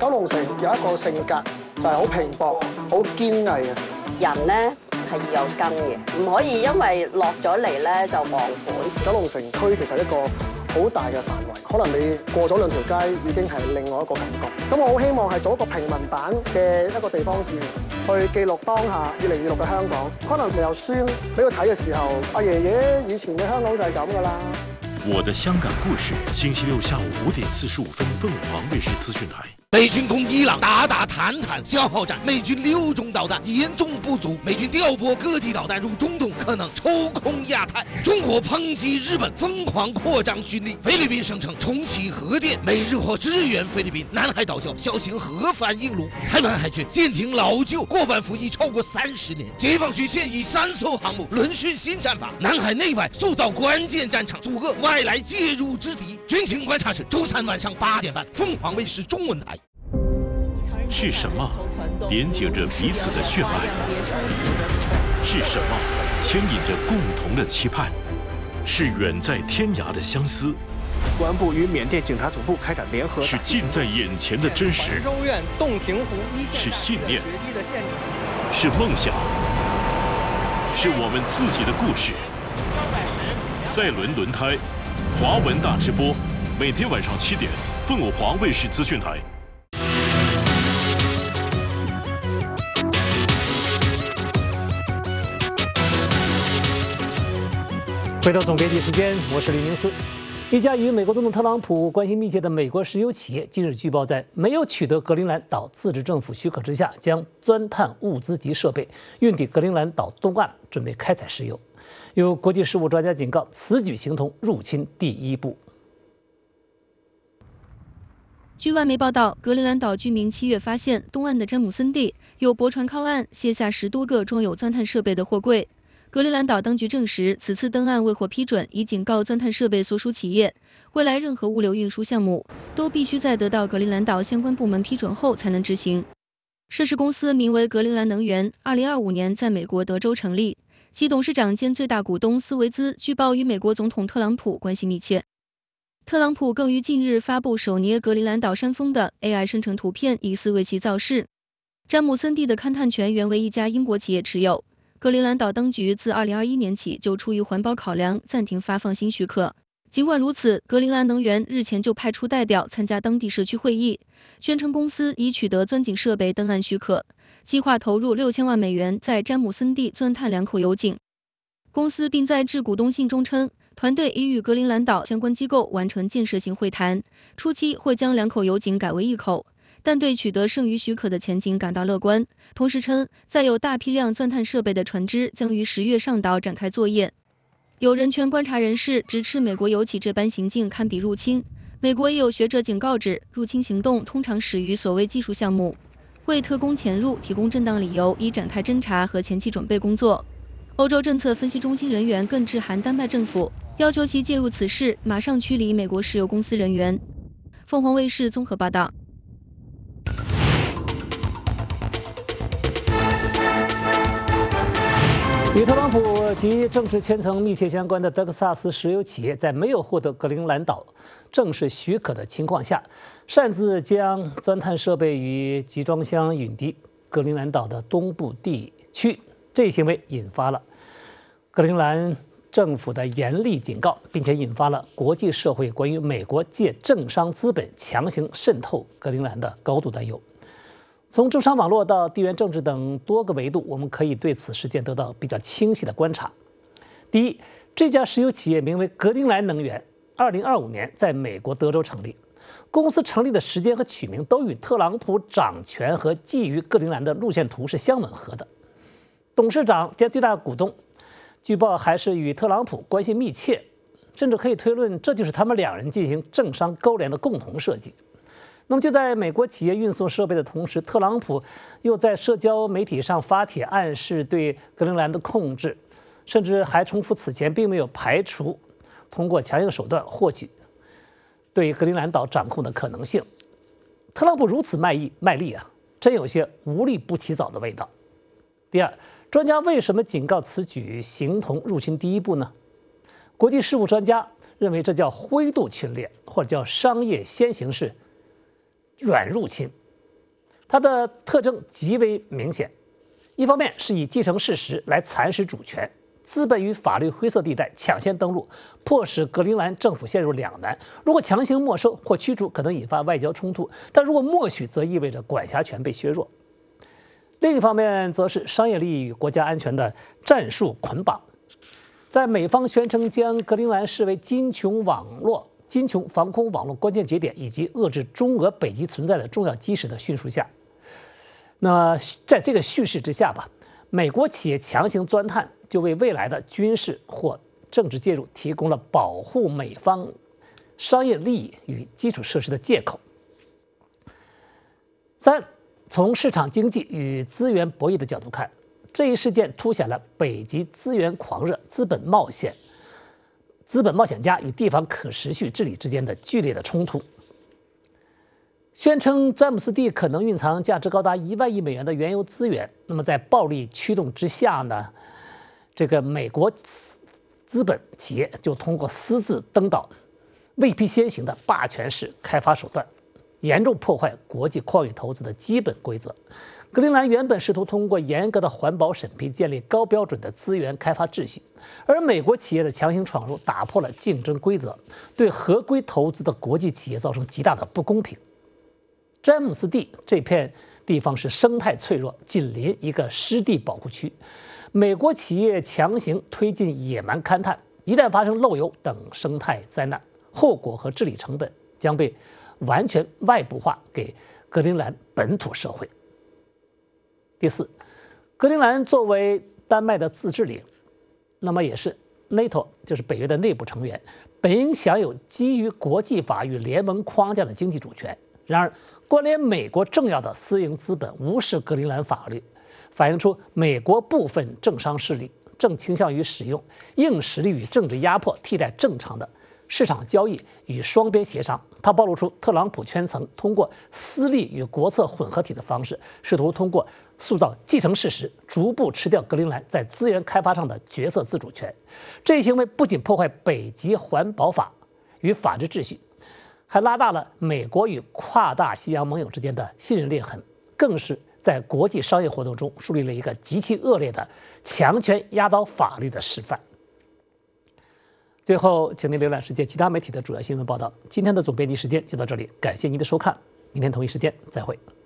九龍城有一個性格就係好拼搏、好堅毅嘅。 人咧係要有根嘅，唔可以因為落咗嚟咧就忘本。 九龍城區其實一個好大嘅範圍，可能你過咗2條街已經係另外一個感覺。咁我好希望係做一個平民版嘅一個地方志，去記錄當下2026嘅香港。可能由孫俾佢睇嘅時候，阿爺爺以前嘅香港就係咁㗎啦。 我的香港故事，星期六下午5點45分，鳳凰衛視資訊台。 美军攻伊朗，打坦坦消耗战，美军6种导弹严重不足，美军调拨各地导弹入中东，可能抽空亚太。中国抨击日本疯狂扩张军力，菲律宾声称重启核电，美日或支援菲律宾。南海岛礁小型核反应炉，台湾海军舰艇老旧，过半服役超过30年。解放军现役3艘航母轮训新战法，南海内外塑造关键战场，阻遏外来介入之敌。军情观察室周3晚上8点半，凤凰卫视中文台。 是什么连接着彼此的血脉？是什么牵引着共同的期盼？是远在天涯的相思。 公安部与缅甸警察总部开展联合。 是近在眼前的真实。 州院洞庭湖一线。 是信念。是梦想。是我们自己的故事。赛轮轮胎，华文大直播，每天晚上7点，凤凰卫视资讯台。 回到总编辑时间，我是李明思。一家与美国总统特朗普关系密切的美国石油企业近日据报，在没有取得格陵兰岛自治政府许可之下，将钻探物资及设备运抵格陵兰岛东岸，准备开采石油。有国际事务专家警告，此举形同入侵第一步。 据外媒报道，格陵兰岛居民7月发现东岸的詹姆森地有驳船靠岸，卸下10多个装有钻探设备的货柜。格陵兰岛当局证实，此次登岸未获批准，已警告钻探设备所属企业，未来任何物流运输项目都必须在得到格陵兰岛相关部门批准后才能执行。涉事公司名为格陵兰能源，2025年在美国德州成立，其董事长兼最大股东斯维兹据报与美国总统特朗普关系密切。特朗普更于近日发布手捏格陵兰岛山峰的 AI 生成图片，疑似为其造势。詹姆森地的勘探权原为一家英国企业持有。格陵兰岛当局自2021年起就出于环保考量暂停发放新许可。尽管如此，格陵兰能源日前就派出代表参加当地社区会议，宣称公司已取得钻井设备登岸许可，计划投入6000万美元在詹姆森地钻探2口油井。公司并在致股东信中称，团队已与格陵兰岛相关机构完成建设性会谈，初期会将2口油井改为1口。但对取得剩余许可的前景感到乐观，同时称载有大批量钻探设备的船只将于10月上岛展开作业。有人权观察人士直斥美国油企这般行径堪比入侵。美国也有学者警告指，入侵行动通常始于所谓技术项目，为特工潜入提供正当理由，以展开侦查和前期准备工作。欧洲政策分析中心人员更致函丹麦政府，要求其介入此事，马上驱离美国石油公司人员。凤凰卫视综合报道。 与特朗普及政治圈层密切相关的德克萨斯石油企业，在没有获得格陵兰岛正式许可的情况下，擅自将钻探设备与集装箱运抵格陵兰岛的东部地区，这一行为引发了格陵兰政府的严厉警告，并且引发了国际社会关于美国借政商资本强行渗透格陵兰的高度担忧。从政商网络到地缘政治等多个维度，我们可以对此事件得到比较清晰的观察。第一，这家石油企业名为格陵兰能源，2025年在美国德州成立。公司成立的时间和取名都与特朗普掌权和觊觎格陵兰的路线图是相吻合的。董事长兼最大股东，据报还是与特朗普关系密切，甚至可以推论这就是他们2人进行政商勾连的共同设计。那么就在美国企业运送设备的同时，特朗普又在社交媒体上发帖暗示对格陵兰的控制，甚至还重复此前并没有排除通过强硬手段获取对格陵兰岛掌控的可能性。特朗普如此卖力啊，真有些无利不起早的味道。第二，专家为什么警告此举形同入侵第一步呢？国际事务专家认为这叫灰度侵略，或者叫商业先行式软入侵。 它的特征极为明显，一方面是以继承事实来蚕食主权，资本与法律灰色地带抢先登陆，迫使格陵兰政府陷入两难。如果强行没收或驱逐，可能引发外交冲突；但如果默许，则意味着管辖权被削弱。另一方面，则是商业利益与国家安全的战术捆绑。在美方宣称将格陵兰视为金琼防空网络关键节点以及遏制中俄北极存在的重要基石的叙述下，那在这个叙事之下吧，美国企业强行钻探，就为未来的军事或政治介入提供了保护美方商业利益与基础设施的借口。三，从市场经济与资源博弈的角度看，这一事件凸显了北极资源狂热、资本冒险家与地方可持续治理之间的剧烈的冲突。宣称詹姆斯地可能蕴藏价值高达1万亿美元的原油资源，那么在暴力驱动之下呢，这个美国资本企业就通过私自登岛、未批先行的霸权式开发手段，严重破坏国际矿业投资的基本规则。格陵兰原本试图通过严格的环保审批建立高标准的资源开发秩序，而美国企业的强行闯入打破了竞争规则，对合规投资的国际企业造成极大的不公平。詹姆斯地这片地方是生态脆弱，紧邻一个湿地保护区，美国企业强行推进野蛮勘探，一旦发生漏油等生态灾难，后果和治理成本将被完全外部化给格陵兰本土社会。第四，格陵兰作为丹麦的自治领，那么也是 NATO 就是北约的内部成员，本应享有基于国际法与联盟框架的经济主权。然而，关联美国重要的私营资本无视格陵兰法律，反映出美国部分政商势力正倾向于使用硬实力与政治压迫替代正常的市场交易与双边协商。它暴露出特朗普圈层通过私利与国策混合体的方式，试图通过塑造既成事实，逐步吃掉格陵兰在资源开发上的角色自主权。这一行为不仅破坏北极环保法与法治秩序，还拉大了美国与跨大西洋盟友之间的信任裂痕，更是在国际商业活动中树立了一个极其恶劣的强权压倒法律的示范。最后，请您浏览世界其他媒体的主要新闻报道。今天的总编辑时间就到这里，感谢您的收看，明天同一时间再会。